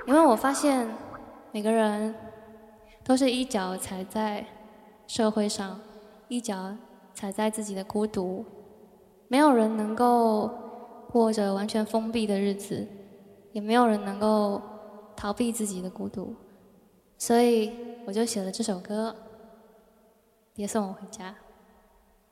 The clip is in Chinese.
因为我发现每个人都是一脚踩在社会上，一脚踩在自己的孤独，没有人能够过着完全封闭的日子，也没有人能够逃避自己的孤独，所以我就写了这首歌，别送我回家。